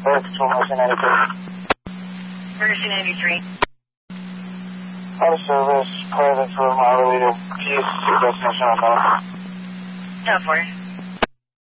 Air Control Mercy 93. Mercy 93. Out of service, private for mile leader. Peace, destination unknown. 10-4.